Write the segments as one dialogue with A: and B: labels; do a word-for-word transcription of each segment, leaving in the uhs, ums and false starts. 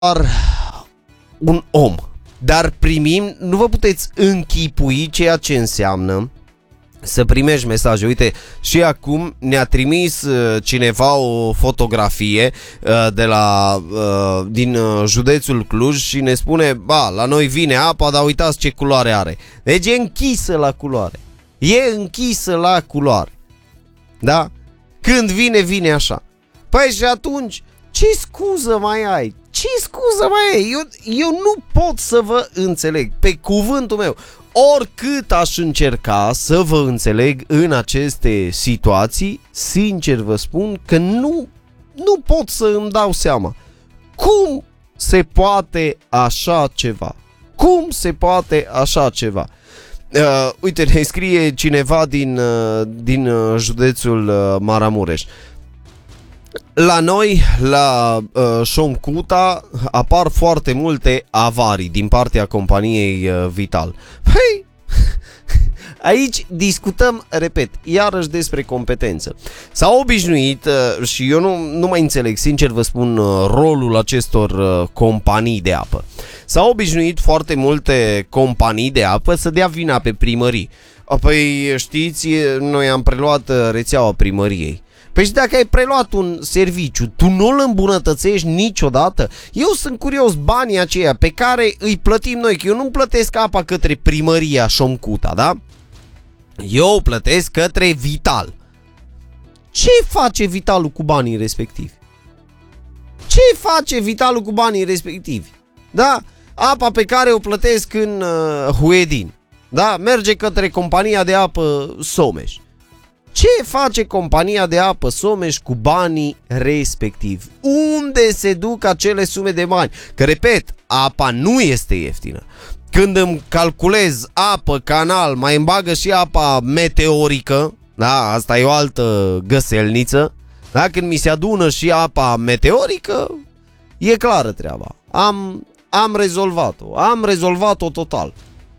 A: un om, dar primim, nu vă puteți închipui ceea ce înseamnă să primești mesaje. Uite, și acum ne-a trimis cineva o fotografie de la, din județul Cluj și ne spune: ba, la noi vine apa, dar uitați ce culoare are. Deci e închisă la culoare. E închisă la culoare. Da? Când vine, vine așa. Păi și atunci, ce scuză mai ai? Ce scuză mai ai? Eu, eu nu pot să vă înțeleg. Pe cuvântul meu, oricât aș încerca să vă înțeleg în aceste situații, sincer vă spun că nu, nu pot să îmi dau seama. Cum se poate așa ceva? Cum se poate așa ceva? Uh, uite, ne scrie cineva din, uh, din uh, județul uh, Maramureș. La noi, la uh, Șomcuta, apar foarte multe avarii din partea companiei uh, Vital. Păi, aici discutăm, repet, iarăși despre competență. S-au obișnuit, uh, și eu nu, nu mai înțeleg, sincer vă spun, uh, rolul acestor uh, companii de apă. S-au obișnuit foarte multe companii de apă să dea vina pe primării. Păi știți, noi am preluat uh, rețeaua primăriei. Păi și dacă ai preluat un serviciu, tu nu îl îmbunătățești niciodată? Eu sunt curios, banii aceia pe care îi plătim noi, că eu nu plătesc apa către primăria Șomcuta, da? Eu o plătesc către Vital. Ce face Vitalul cu banii respectivi? Ce face Vitalul cu banii respectivi? Da? Apa pe care o plătesc în uh, Huedin, da? Merge către compania de apă Someș. Ce face compania de apă Someș cu banii respectivi? Unde se duc acele sume de bani? Că, repet, apa nu este ieftină. Când îmi calculez apă, canal, mai îmi bagă și apa meteorică, da, asta e o altă găselniță, da, când mi se adună și apa meteorică, e clară treaba. Am, am rezolvat-o, am rezolvat-o total.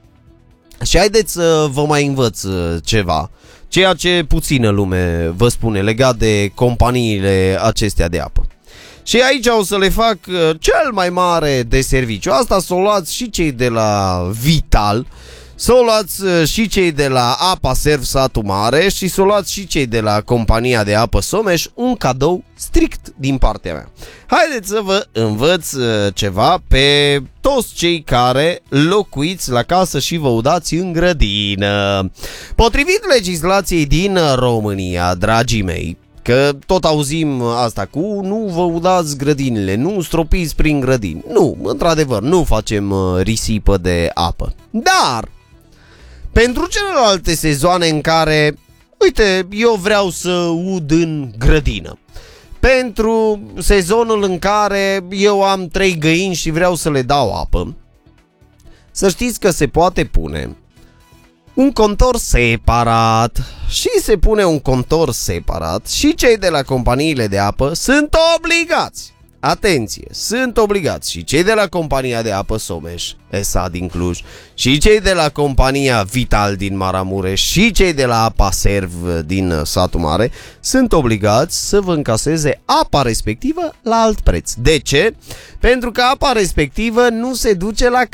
A: Și haideți să vă mai învăț ceva, ceea ce puțină lume vă spune legat de companiile acestea de apă. Și aici o să le fac cel mai mare de serviciu. Asta să o luați și cei de la Vital, să o luați și cei de la Apa Serv Satul Mare și să o luați și cei de la compania de apă Someș, un cadou strict din partea mea. Haideți să vă învăț ceva pe toți cei care locuiți la casă și vă udați în grădină. Potrivit legislației din România, dragii mei, că tot auzim asta cu nu vă udați grădinile, nu stropiți prin grădini. Nu, într-adevăr, nu facem risipă de apă. Dar pentru celelalte sezoane în care, uite, eu vreau să ud în grădină, pentru sezonul în care eu am trei găini și vreau să le dau apă, să știți că se poate pune un contor separat. Și se pune un contor separat și cei de la companiile de apă sunt obligați, atenție, sunt obligați, și cei de la compania de apă Someș S A din Cluj, și cei de la compania Vital din Maramureș, și cei de la Apa Serv din Satul Mare sunt obligați să vă încaseze apa respectivă la alt preț. De ce? Pentru că apa respectivă nu se duce la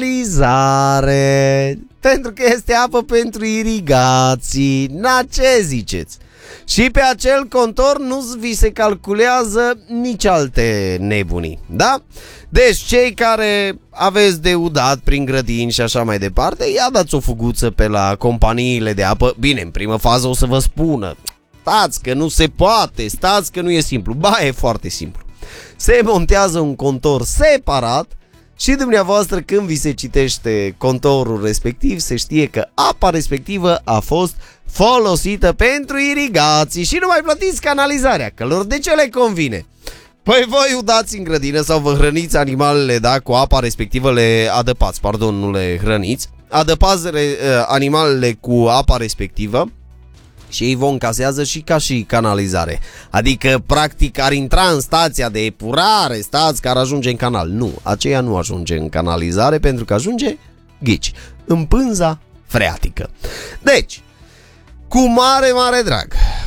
A: canalizare, pentru că este apă pentru irigații. Na, ce ziceți? Și pe acel contor nu vi se calculează nici alte nebunii, da? Deci cei care aveți de udat prin grădini și așa mai departe, ia dați o fuguță pe la companiile de apă. Bine, în primă fază o să vă spună: stați că nu se poate, stați că nu e simplu. Ba, e foarte simplu. Se montează un contor separat și dumneavoastră, când vi se citește contorul respectiv, se știe că apa respectivă a fost folosită pentru irigații și nu mai plătiți canalizarea, că lor de ce le convine? Păi voi udați în grădină sau vă hrăniți animalele, da, cu apa respectivă, le adăpați, pardon, nu le hrăniți, adăpați re, animalele cu apa respectivă și ei vă încasează și ca și canalizare. Adică, practic, ar intra în stația de epurare, stați, că ar ajunge în canal. Nu, aceea nu ajunge în canalizare, pentru că ajunge, ghici, în pânza freatică. Deci, cu mare, mare drag,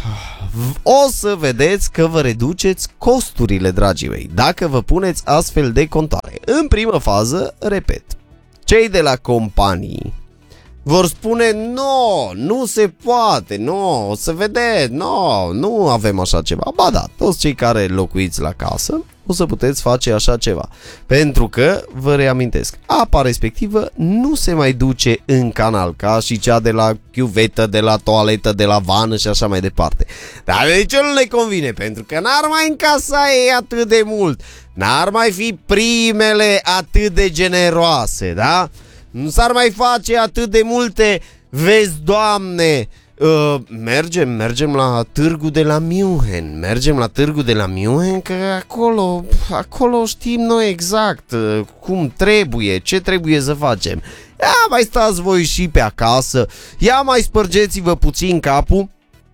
A: o să vedeți că vă reduceți costurile, dragii mei, dacă vă puneți astfel de contoare. În primă fază, repet, cei de la companii vor spune, no, nu se poate, no, o să vedeți, no, nu avem așa ceva. Ba da, toți cei care locuiți la casă o să puteți face așa ceva. Pentru că, vă reamintesc, apa respectivă nu se mai duce în canal, ca și cea de la chiuvetă, de la toaletă, de la vană și așa mai departe. Dar de ce nu le convine? Pentru că n-ar mai încasa ei atât de mult, n-ar mai fi primele atât de generoase, da? Nu s-ar mai face atât de multe, vezi, Doamne, uh, mergem, mergem la târgul de la München, mergem la târgul de la München, că acolo, acolo știm noi exact uh, cum trebuie, ce trebuie să facem. Ia mai stați voi și pe acasă, ia mai spărgeți-vă puțin capul,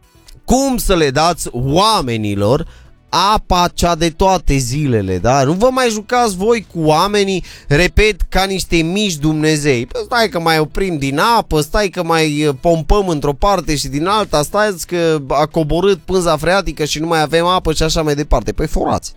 A: cum să le dați oamenilor apa cea de toate zilele, da? Nu vă mai jucați voi cu oamenii, repet, ca niște mici Dumnezei. Păi stai că mai oprim din apă, stai că mai pompăm într-o parte și din alta, stai că a coborât pânza freatică și nu mai avem apă și așa mai departe. Păi forați.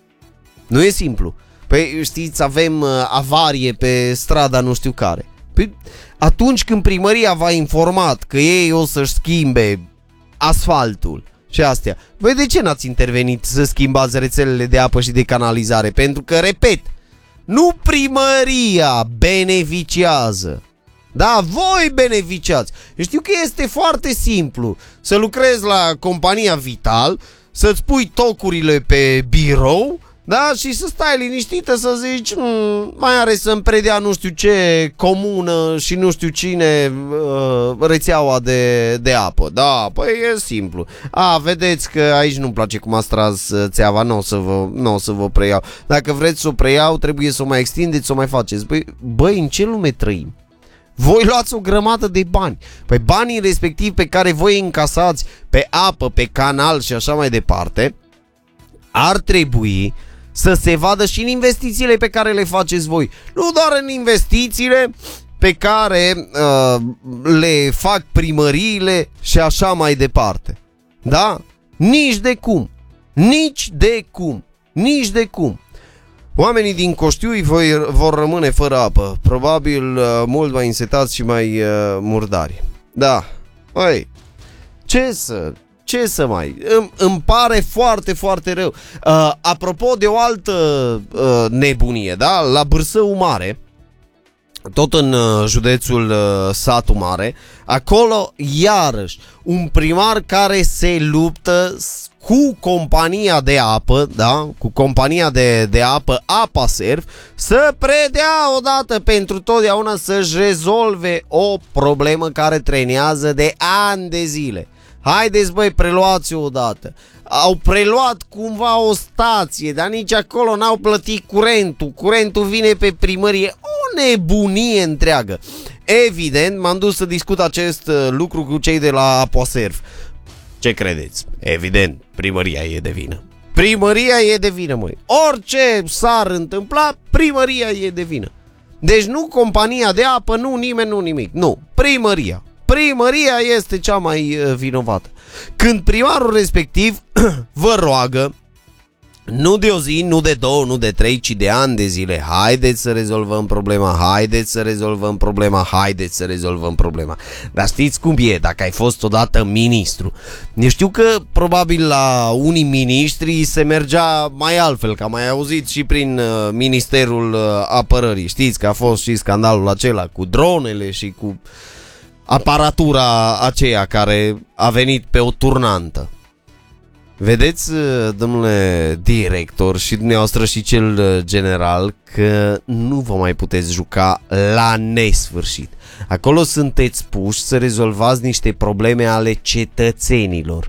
A: Nu e simplu. Păi știți, avem avarie pe strada nu știu care. Păi atunci când primăria v-a informat că ei o să-și schimbe asfaltul și astea, voi de ce n-ați intervenit să schimbați rețelele de apă și de canalizare? Pentru că, repet, nu primăria beneficiază. Da, voi beneficiați. Eu știu că este foarte simplu să lucrezi la compania Vital, să-ți pui tocurile pe birou, da, și să stai liniștită să zici, mai are să-mi predea nu știu ce comună și nu știu cine uh, rețeaua de, de apă. Da, păi e simplu. A, vedeți că aici nu-mi place cum ați tras țeava, nu o să vă, n-o să vă preiau. Dacă vreți să o preiau, trebuie să o mai extindeți, să o mai faceți. Băi, băi, în ce lume trăim? Voi luați o grămadă de bani. Păi banii respectiv pe care voi încasați pe apă, pe canal și așa mai departe, ar trebui să se vadă și în investițiile pe care le faceți voi. Nu doar în investițiile pe care uh, le fac primăriile și așa mai departe. Da? Nici de cum. Nici de cum. Nici de cum. Oamenii din Coștiui voi, vor rămâne fără apă. Probabil uh, mult mai însetați și mai uh, murdari. Da. Păi, ce să... Ce să mai... Îmi, îmi pare foarte, foarte rău. Uh, apropo de o altă uh, nebunie, da? La Bârsău Mare, tot în uh, județul uh, Satu Mare, acolo, iarăși, un primar care se luptă cu compania de apă, da? Cu compania de, de apă Apaserv, să predea odată pentru totdeauna să-și rezolve o problemă care trenează de ani de zile. Haideți, băi, preluați-o odată. Au preluat cumva o stație, dar nici acolo n-au plătit curentul. Curentul vine pe primărie. O nebunie întreagă. Evident, m-am dus să discut acest lucru cu cei de la Apaserv. Ce credeți? Evident, primăria e de vină. Primăria e de vină, măi. Orice s-ar întâmpla, primăria e de vină. Deci nu compania de apă, nu nimeni, nu nimic. Nu, primăria. Primăria este cea mai vinovată. Când primarul respectiv vă roagă, nu de o zi, nu de două, nu de trei, ci de ani de zile, haideți să rezolvăm problema, haideți să rezolvăm problema, haideți să rezolvăm problema. Dar știți cum e, dacă ai fost odată ministru. Eu știu că probabil la unii miniștri se mergea mai altfel, că am mai auzit și prin uh, Ministerul uh, Apărării. Știți că a fost și scandalul acela cu dronele și cu aparatura aceea care a venit pe o turnantă. Vedeți, domnule director și dumneavoastră și cel general, că nu vă mai puteți juca la nesfârșit. Acolo sunteți puși să rezolvați niște probleme ale cetățenilor.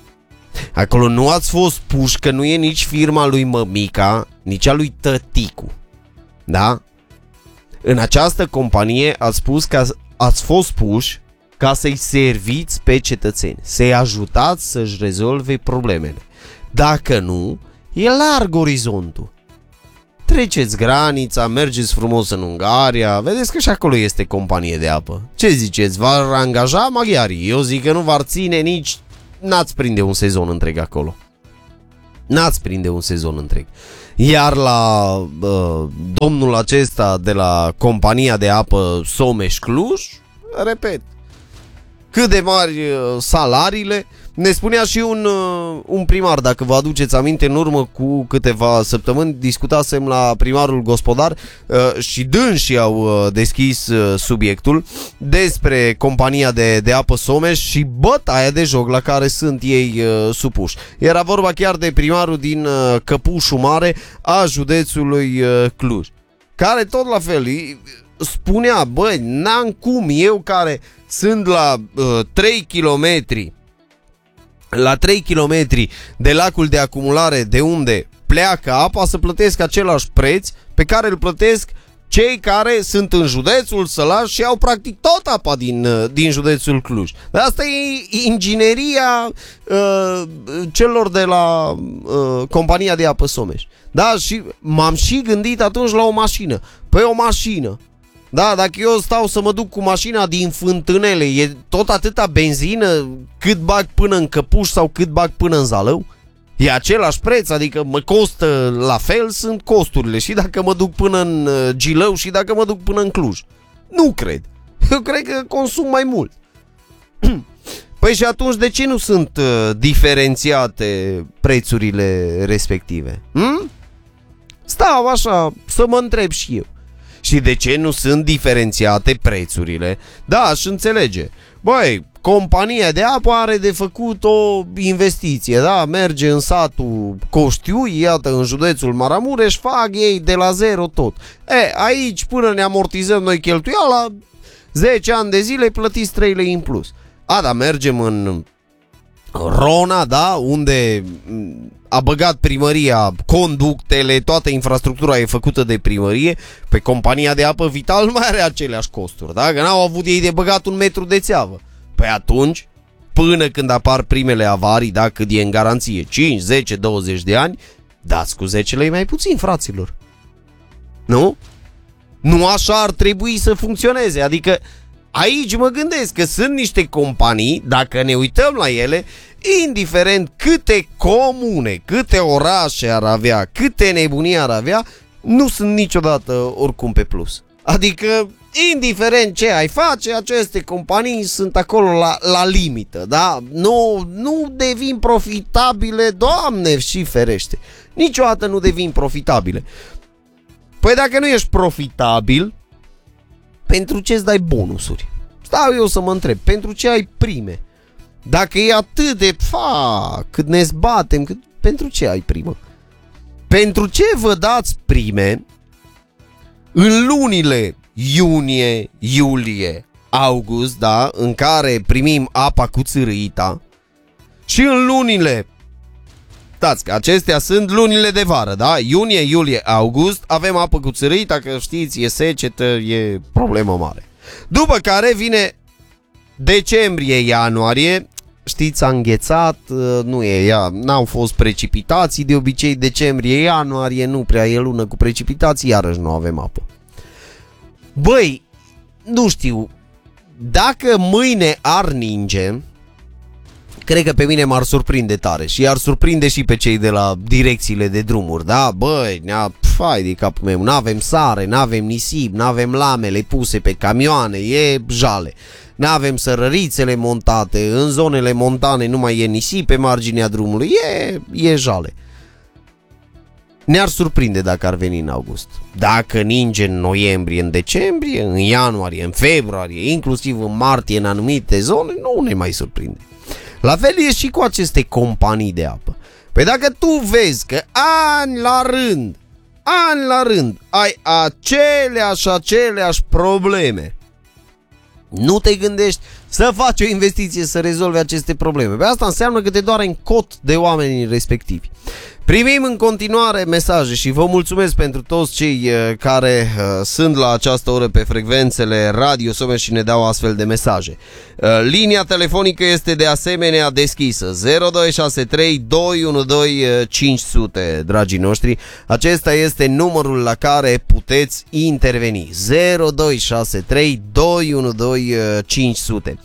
A: Acolo nu ați fost puși, că nu e nici firma lui mămica, nici a lui tăticu. Da? În această companie ați spus că ați fost puși ca să-i serviți pe cetățeni, să-i ajutați să-și rezolve problemele. Dacă nu, e larg orizontul. Treceți granița, mergeți frumos în Ungaria, vedeți că și acolo este companie de apă. Ce ziceți, v-ar angaja maghiarii? Eu zic că nu v-ar ține nici n-ați prinde un sezon întreg acolo. N-ați prinde un sezon întreg. Iar la uh, domnul acesta de la compania de apă Someș-Cluj, repet, cât de mari salariile. Ne spunea și un, un primar, dacă vă aduceți aminte, în urmă cu câteva săptămâni discutasem la primarul gospodar și dânsii au deschis subiectul despre compania de, de apă Someș și bătaia de joc la care sunt ei supuși. Era vorba chiar de primarul din Căpușul Mare a județului Cluj, care tot la fel spunea, băi, n-am cum, eu care sunt la uh, trei kilometri la trei kilometri de lacul de acumulare de unde pleacă apa, să plătesc același preț pe care îl plătesc cei care sunt în județul Sălaș și au practic tot apa din, din județul Cluj. Dar asta e ingineria uh, celor de la uh, compania de apă Someș. Da, și m-am și gândit atunci la o mașină. Păi o mașină. Da, dacă eu stau să mă duc cu mașina din Fântânele, e tot atâta benzină cât bag până în Căpuș sau cât bag până în Zalău? E același preț, adică mă costă la fel, sunt costurile și dacă mă duc până în Gilău și dacă mă duc până în Cluj. Nu cred. Eu cred că consum mai mult. Păi și atunci de ce nu sunt uh, diferențiate prețurile respective? Hm? Stau așa să mă întreb și eu. Și de ce nu sunt diferențiate prețurile? Da, aș înțelege. Băi, compania de apă are de făcut o investiție, da? Merge în satul Coștiui, iată, în județul Maramureș, fac ei de la zero tot. E, aici, până ne amortizăm noi cheltuiala, zece ani de zile plătiți trei lei în plus. A, da, mergem în Rona, da? Unde a băgat primăria conductele, toată infrastructura e făcută de primărie. Pe compania de apă Vital mai are aceleași costuri, da? Că n-au avut ei de băgat un metru de țeavă. Păi atunci, până când apar primele avarii, da, cât e în garanție, cinci, zece, douăzeci de ani, dați cu zece lei mai puțin, fraților. Nu? Nu așa ar trebui să funcționeze. Adică aici mă gândesc că sunt niște companii, dacă ne uităm la ele, indiferent câte comune, câte orașe ar avea, câte nebunii ar avea, nu sunt niciodată oricum pe plus. Adică, indiferent ce ai face, aceste companii sunt acolo la, la limită, da? Nu, nu devin profitabile, Doamne și ferește. Niciodată nu devin profitabile. Păi dacă nu ești profitabil, pentru ce îți dai bonusuri? Stau eu să mă întreb, pentru ce ai prime? Dacă e atât de fa, cât ne zbatem, cât, pentru ce ai primă? Pentru ce vă dați prime în lunile iunie, iulie, august, da, în care primim apa cu țârâita, și în lunile, stați că acestea sunt lunile de vară, da, iunie, iulie, august, avem apă cu țârâita, că știți, e secetă, e problemă mare. După care vine decembrie, ianuarie, știți, a înghețat, nu e, ea, n-au fost precipitații, de obicei decembrie, ianuarie nu prea e lună cu precipitații, iarăși nu avem apă. Băi, nu știu, dacă mâine ar ninge, cred că pe mine m-ar surprinde tare și ar surprinde și pe cei de la direcțiile de drumuri, da? Băi, ne-a, fai de capul meu, n-avem sare, n-avem nisip, n-avem lamele puse pe camioane, e jale. N-avem sărărițele montate, în zonele montane nu mai e nisip pe marginea drumului, e, e jale. Ne-ar surprinde dacă ar veni în august. Dacă ninge în noiembrie, în decembrie, în ianuarie, în februarie, inclusiv în martie, în anumite zone, nu ne mai surprinde. La fel e și cu aceste companii de apă. Păi dacă tu vezi că ani la rând, ani la rând, ai aceleași, aceleași probleme, nu te gândești să faci o investiție să rezolvi aceste probleme. Pe asta înseamnă că te doare în cot de oamenii respectivi. Primim în continuare mesaje și vă mulțumesc pentru toți cei care uh, sunt la această oră pe frecvențele Radio Someș și ne dau astfel de mesaje. Uh, linia telefonică este de asemenea deschisă zero doi șase trei doi unu doi cinci zero zero, dragii noștri. Acesta este numărul la care puteți interveni. zero doi șase trei doi unu doi cinci zero zero.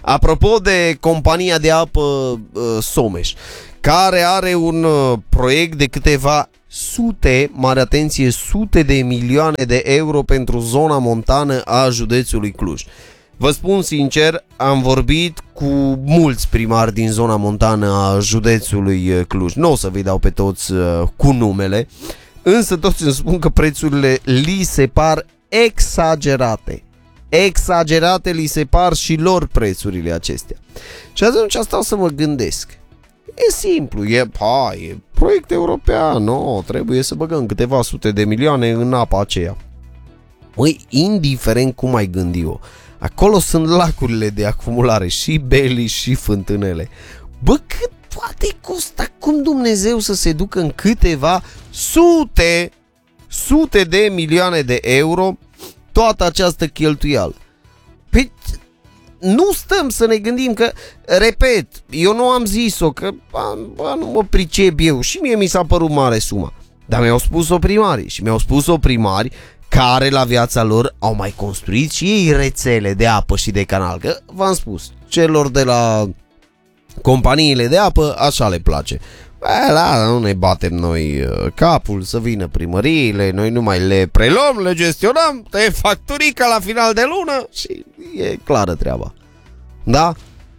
A: Apropo de compania de apă uh, Someș, care are un uh, proiect de câteva sute, mare atenție, sute de milioane de euro pentru zona montană a județului Cluj. Vă spun sincer, am vorbit cu mulți primari din zona montană a județului Cluj. Nu o să vi dau pe toți uh, cu numele, însă toți îmi spun că prețurile li se par exagerate. Exagerate li se par și lor prețurile acestea. Și atunci stau să mă gândesc. E simplu, e, ha, e proiect european, no, trebuie să băgăm câteva sute de milioane în apa aceea. Măi, indiferent cum ai gândi-o, acolo sunt lacurile de acumulare, și belii și fântânele. Bă, cât poate costa, cum Dumnezeu să se ducă în câteva sute, sute de milioane de euro toată această cheltuială? Păi, nu stăm să ne gândim că, repet, eu nu am zis-o, că bă, nu mă pricep eu, și mie mi s-a părut mare suma, dar mi-au spus-o primarii și mi-au spus-o primari care la viața lor au mai construit și ei rețele de apă și de canal, că v-am spus, celor de la companiile de apă așa le place. Bă, la, nu ne batem noi capul să vină primăriile, noi nu mai le preluăm, le gestionăm, te facturica la final de lună și e clară treaba. Da?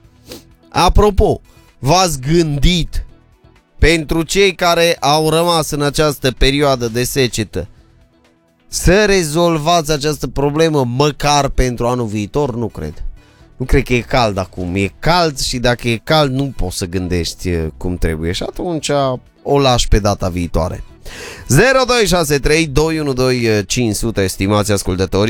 A: Apropo, v-ați gândit pentru cei care au rămas în această perioadă de secetă să rezolvați această problemă măcar pentru anul viitor? Nu cred. Nu cred că e cald acum. E cald și dacă e cald nu poți să gândești cum trebuie și atunci o lași pe data viitoare. zero doi șase trei doi unu doi cinci zero zero, stimați ascultători.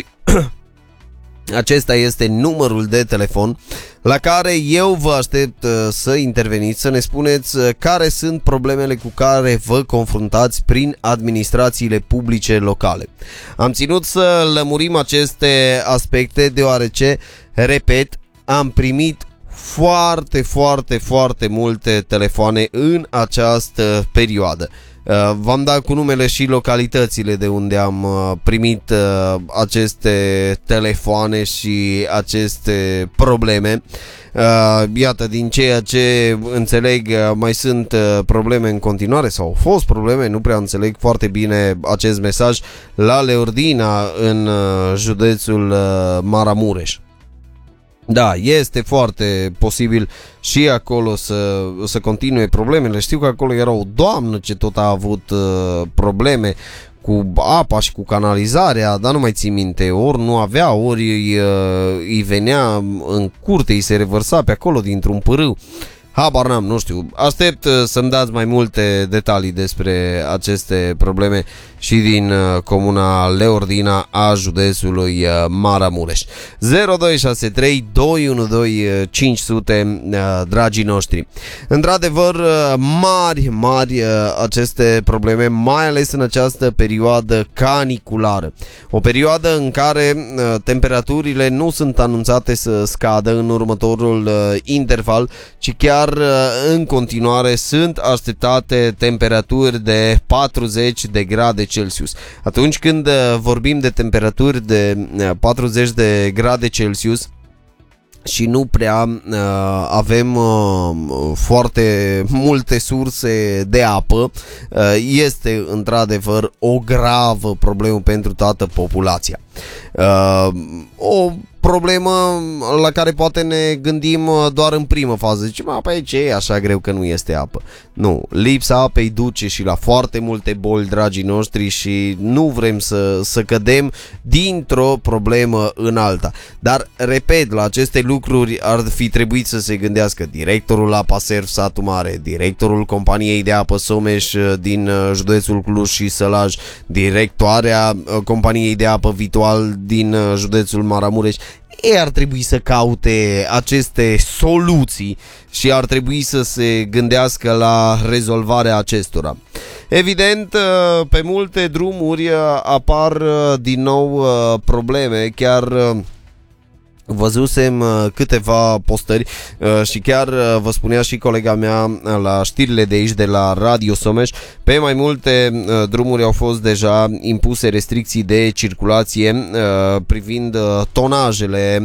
A: Acesta este numărul de telefon la care eu vă aștept să interveniți, să ne spuneți care sunt problemele cu care vă confruntați prin administrațiile publice locale. Am ținut să lămurim aceste aspecte deoarece, repet, am primit foarte, foarte, foarte multe telefoane în această perioadă. V-am dat cu numele și localitățile de unde am primit aceste telefoane și aceste probleme. Iată, din ceea ce înțeleg, mai sunt probleme în continuare sau au fost probleme, nu prea înțeleg foarte bine acest mesaj, la Leordina, în județul Maramureș. Da, este foarte posibil și acolo să, să continue problemele. Știu că acolo era o doamnă ce tot a avut uh, probleme cu apa și cu canalizarea, dar nu mai țin minte, ori nu avea, ori îi, uh, îi venea în curte, îi se revărsa pe acolo dintr-un pârâu. Habar n-am, nu știu. Aștept uh, să-mi dați mai multe detalii despre aceste probleme și din uh, comuna Leordina a județului uh, Maramureș. zero doi șase trei doi unu doi cinci zero zero, uh, dragii noștri. Într-adevăr, uh, mari, mari uh, aceste probleme, mai ales în această perioadă caniculară. O perioadă în care uh, temperaturile nu sunt anunțate să scadă în următorul uh, interval, ci chiar în continuare sunt așteptate temperaturi de patruzeci de grade Celsius. Atunci când vorbim de temperaturi de patruzeci de grade Celsius și nu prea uh, avem uh, foarte multe surse de apă, uh, este într-adevăr o gravă problemă pentru toată populația. Uh, o problemă la care poate ne gândim doar în primă fază. Zicem, apoi ce e așa greu că nu este apă? Nu, lipsa apei duce și la foarte multe boli, dragii noștri, și nu vrem să, să cădem dintr-o problemă în alta. Dar, repet, la aceste lucruri ar fi trebuit să se gândească directorul APASERV Satu Mare, directorul companiei de apă Someș din județul Cluj și Sălaj, directoarea companiei de apă Vitual din județul Maramureș. Ei ar trebui să caute aceste soluții și ar trebui să se gândească la rezolvarea acestora. Evident, pe multe drumuri apar din nou probleme, chiar Văzusem câteva postări și chiar vă spunea și colega mea la știrile de aici de la Radio Someș, pe mai multe drumuri au fost deja impuse restricții de circulație privind tonajele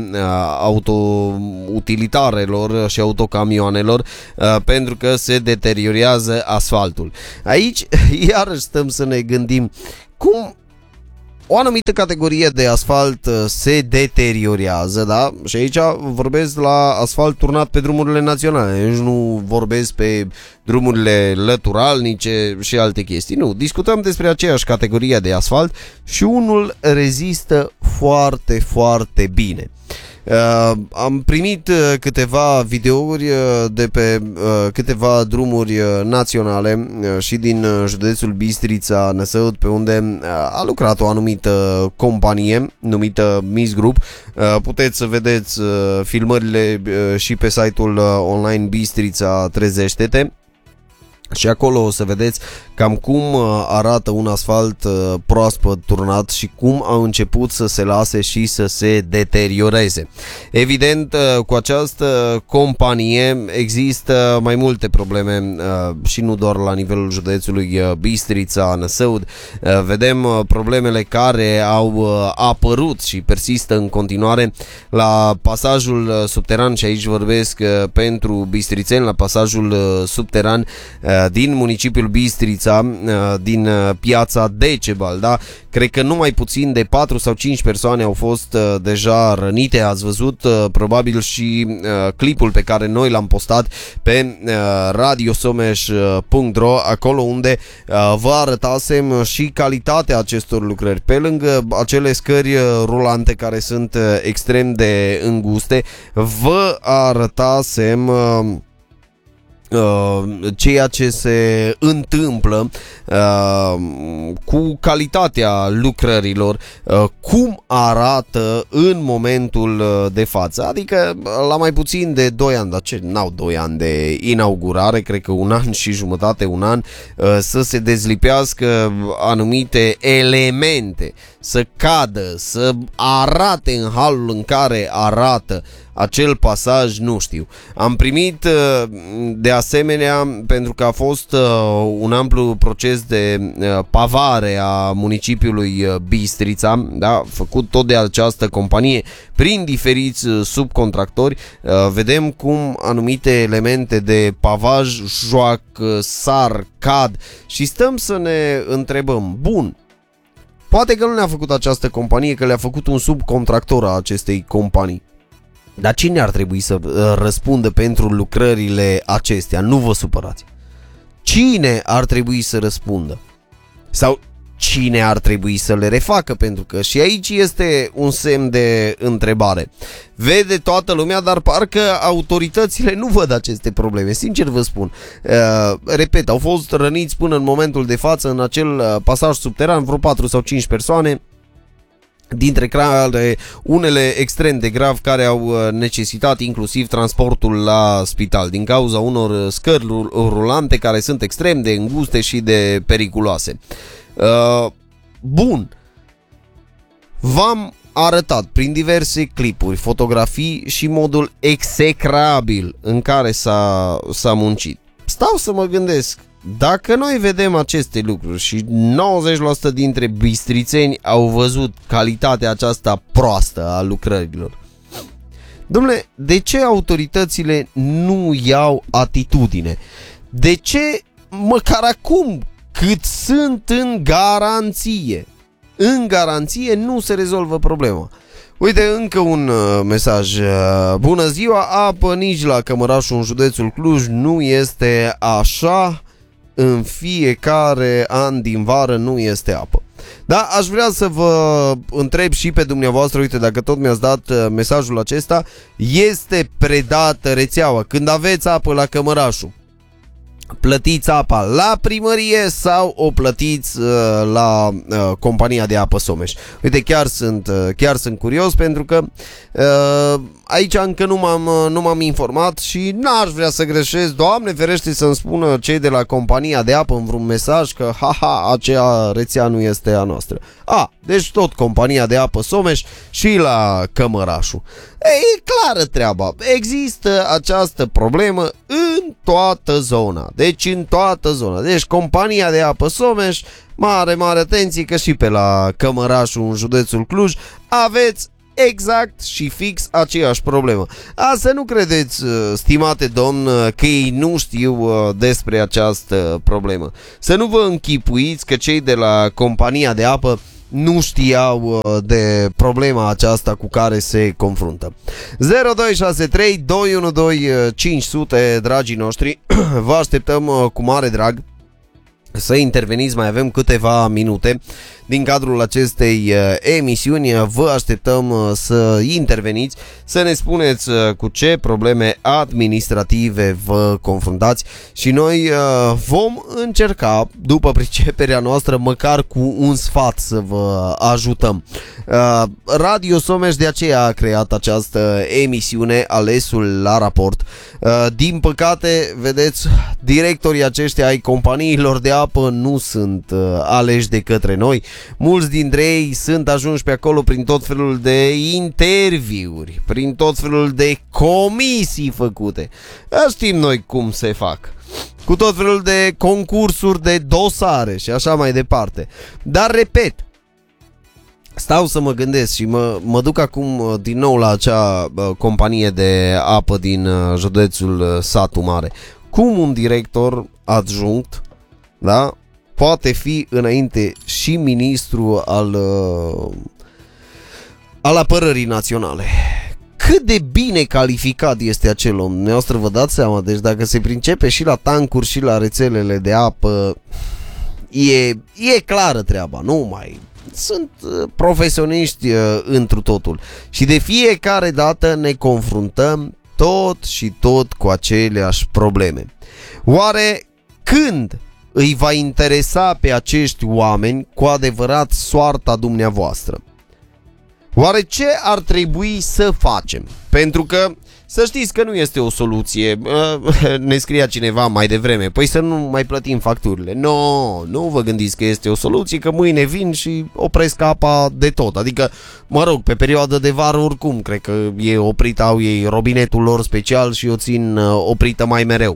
A: autoutilitarelor și autocamioanelor pentru că se deteriorează asfaltul. Aici iarăși stăm să ne gândim cum o anumită categorie de asfalt se deteriorează, da? Și aici vorbesc la asfalt turnat pe drumurile naționale, deci nu vorbesc pe drumurile lăturalnice și alte chestii. Nu, discutăm despre aceeași categorie de asfalt și unul rezistă foarte, foarte bine. Uh, am primit uh, câteva videouri uh, de pe uh, câteva drumuri uh, naționale uh, și din uh, județul Bistrița, Năsăud, pe unde uh, a lucrat o anumită companie numită Miss Group. Uh, puteți să vedeți uh, filmările uh, și pe site-ul uh, online Bistrița Trezește-te. Și acolo o să vedeți cam cum arată un asfalt proaspăt turnat și cum a început să se lase și să se deterioreze. Evident, cu această companie există mai multe probleme și nu doar la nivelul județului Bistrița, Năsăud. Vedem problemele care au apărut și persistă în continuare la pasajul subteran, și aici vorbesc pentru bistrițeni, la pasajul subteran din municipiul Bistrița, din piața Decebal, da? Cred că numai puțin de patru sau cinci persoane au fost deja rănite. Ați văzut probabil și clipul pe care noi l-am postat pe radiosomeș punct ro, acolo unde vă arătasem și calitatea acestor lucrări. Pe lângă acele scări rulante care sunt extrem de înguste, vă arătasem Uh, ceea ce se întâmplă uh, cu calitatea lucrărilor, uh, cum arată în momentul de față, adică la mai puțin de doi ani, dar ce, n-au doi ani de inaugurare, cred că un an și jumătate, un an, uh, să se dezlipească anumite elemente, să cadă, să arate în halul în care arată acel pasaj, nu știu. Am primit de asemenea, pentru că a fost un amplu proces de pavare a municipiului Bistrița, da, făcut tot de această companie prin diferiți subcontractori, vedem cum anumite elemente de pavaj joacă, sar, cad și stăm să ne întrebăm, bun, poate că nu le-a făcut această companie, că le-a făcut un subcontractor a acestei companii. Dar cine ar trebui să răspundă pentru lucrările acestea? Nu vă supărați. Cine ar trebui să răspundă? Sau cine ar trebui să le refacă? Pentru că și aici este un semn de întrebare. Vede toată lumea, dar parcă autoritățile nu văd aceste probleme. Sincer vă spun. Uh, repet, au fost răniți până în momentul de față în acel pasaj subteran vreo patru sau cinci persoane, dintre care unele extrem de grav, care au necesitat inclusiv transportul la spital din cauza unor scări rulante care sunt extrem de înguste și de periculoase. Uh, bun, v-am arătat prin diverse clipuri, fotografii și modul execrabil în care s-a, s-a muncit. Stau să mă gândesc, dacă noi vedem aceste lucruri și nouăzeci la sută dintre bistrițeni au văzut calitatea aceasta proastă a lucrărilor, dom'le, de ce autoritățile nu iau atitudine? De ce măcar acum, cât sunt în garanție, în garanție nu se rezolvă problema? Uite, încă un uh, mesaj. Bună ziua, apă nici la Cămărașul în județul Cluj nu este așa, în fiecare an din vară nu este apă. Da, aș vrea să vă întreb și pe dumneavoastră, uite, dacă tot mi-ați dat mesajul acesta, este predată rețeaua? Când aveți apă la Cămărașul, plătiți apa la primărie sau o plătiți uh, la uh, compania de apă Someș? Uite, chiar sunt, uh, chiar sunt curios pentru că uh, aici încă nu m-am, uh, nu m-am informat și n-aș vrea să greșesc. Doamne ferește să-mi spună cei de la compania de apă în vreun mesaj că haha, acea rețea nu este a noastră. A, deci tot compania de apă Someș și la Cămărașul. E, e clară treaba. Există această problemă în toată zona. Deci în toată zona. Deci compania de apă Someș, mare, mare atenție că și pe la Cămărașul în județul Cluj aveți exact și fix aceeași problemă. A, să nu credeți, stimate domn, că ei nu știu despre această problemă. Să nu vă închipuiți că cei de la compania de apă nu știau de problema aceasta cu care se confruntă. zero doi șase trei doi unu doi cinci zero zero, dragii noștri, vă așteptăm cu mare drag să interveniți, mai avem câteva minute din cadrul acestei emisiuni. Vă așteptăm să interveniți, să ne spuneți cu ce probleme administrative vă confruntați și noi vom încerca, după priceperea noastră, măcar cu un sfat să vă ajutăm. Radio Someș de aceea a creat această emisiune, Alesul la raport. Din păcate, vedeți, directorii aceștia ai companiilor de apă nu sunt aleși de către noi. Mulți dintre ei sunt ajunși pe acolo prin tot felul de interviuri, prin tot felul de comisii făcute. Știm noi cum se fac, cu tot felul de concursuri de dosare și așa mai departe. Dar repet, stau să mă gândesc și mă, mă duc acum din nou la acea uh, companie de apă din uh, județul uh, Satu Mare. Cum un director adjunct, da, poate fi înainte și ministru al, uh, al apărării naționale? Cât de bine calificat este acel om? Dumneavoastră vă dați seama? Deci dacă se pricepe și la tancuri și la rețelele de apă, e, e clară treaba, nu mai... Sunt profesioniști uh, întru totul și de fiecare dată ne confruntăm tot și tot cu aceleași probleme. Oare când îi va interesa pe acești oameni cu adevărat soarta dumneavoastră? Oare ce ar trebui să facem? Pentru că să știți că nu este o soluție. Ne scria cineva mai devreme, păi să nu mai plătim facturile. No, nu vă gândiți că este o soluție, că mâine vin și opresc apa de tot. Adică, mă rog, pe perioada de vară oricum cred că e oprit, au ei robinetul lor special și o țin oprită mai mereu.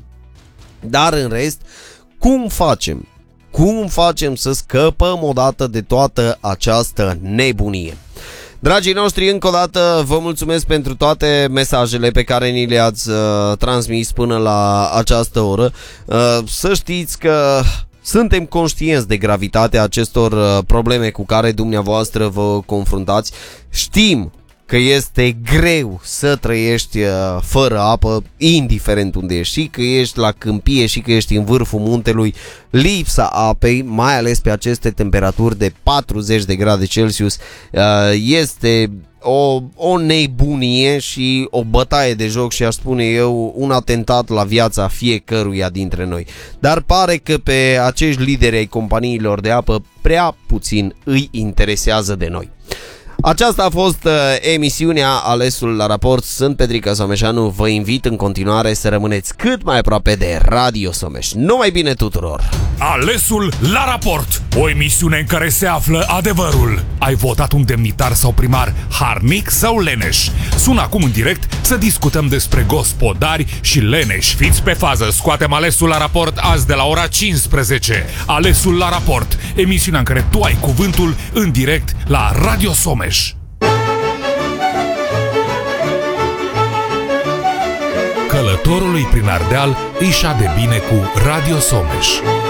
A: Dar în rest, cum facem? Cum facem să scăpăm odată de toată această nebunie? Dragii noștri, încă o dată vă mulțumesc pentru toate mesajele pe care ni le-ați uh, transmis până la această oră. Uh, să știți că suntem conștienți de gravitatea acestor uh, probleme cu care dumneavoastră vă confruntați. Știm că este greu să trăiești uh, fără apă, indiferent unde ești, și că ești la câmpie și că ești în vârful muntelui. Lipsa apei, mai ales pe aceste temperaturi de patruzeci de grade Celsius, uh, este o, o nebunie și o bătaie de joc și aș spune eu un atentat la viața fiecăruia dintre noi. Dar pare că pe acești lideri ai companiilor de apă prea puțin îi interesează de noi. Aceasta a fost uh, emisiunea Alesul la raport. Sunt Petrica Someșanu. Vă invit în continuare să rămâneți cât mai aproape de Radio Someș. Numai bine tuturor!
B: Alesul la raport, o emisiune în care se află adevărul. Ai votat un demnitar sau primar harnic sau leneș? Sună acum în direct să discutăm despre gospodari și leneși. Fiți pe fază, scoatem Alesul la raport azi de la ora cincisprezece. Alesul la raport, emisiunea în care tu ai cuvântul în direct la Radio Someș. Călătorului prin Ardeal îi șade bine cu Radio Someș.